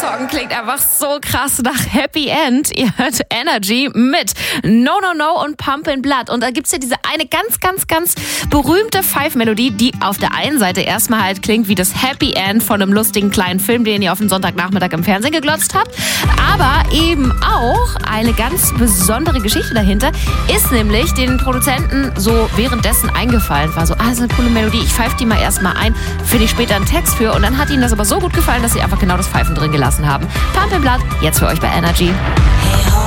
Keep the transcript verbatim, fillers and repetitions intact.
Song klingt einfach so krass nach Happy End. Ihr hört Energy mit No No No und Pumpin' Blood. Und da gibt's ja diese eine ganz, ganz, ganz berühmte Five-Melodie, die auf der einen Seite erstmal halt klingt wie das Happy End von einem lustigen kleinen Film, den ihr auf dem Sonntagnachmittag im Fernsehen geglotzt habt. Aber eben auch eine ganz besondere Geschichte dahinter ist nämlich den Produzenten so währenddessen eingefallen. War so, ah, das ist eine coole Melodie, ich pfeife die mal erstmal ein, finde ich später einen Text für. Und dann hat ihnen das aber so gut gefallen, dass sie einfach genau das Pfeifen drin gelassen haben. Pumpin' Blood, jetzt für euch bei Energy. Hey,